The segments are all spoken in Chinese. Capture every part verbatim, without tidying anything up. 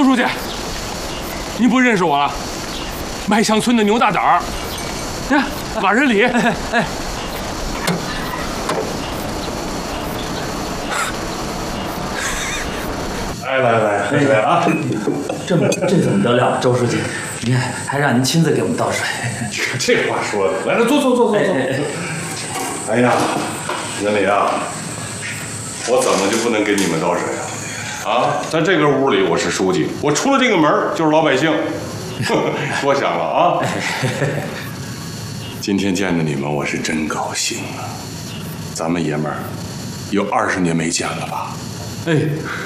周书记，你不认识我了？麦乡村的牛大胆儿，呀，马仁礼，哎哎。 来来来，喝水啊！ 这这怎么得了，周书记？你看，还让您亲自给我们倒水。 这话说的，来来，坐坐坐坐坐。哎呀，仁礼啊，我怎么就不能给你们倒水啊？啊，在这个屋里我是书记，我出了这个门就是老百姓，多想了啊！今天见着你们，我是真高兴啊！咱们爷们儿有二十年没见了吧？ 哎，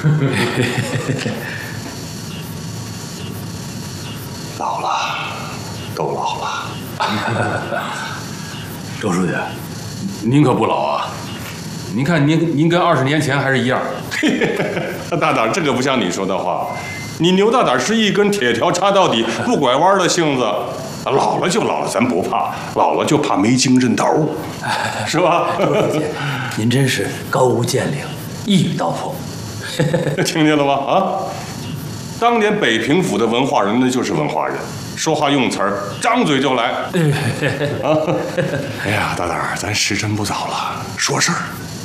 老了，都老了。 周书记，您可不老啊！您看您您跟二十年前还是一样。 大胆，这个不像你说的话。你牛大胆是一根铁条插到底，不拐弯的性子。老了就老了，咱不怕，老了就怕没精神头，是吧？ 周书记，您真是高屋建瓴，一语道破。 听见了吗？啊！当年北平府的文化人，那就是文化人，说话用词儿，张嘴就来。啊！哎呀，大胆儿，咱时辰不早了，说事儿。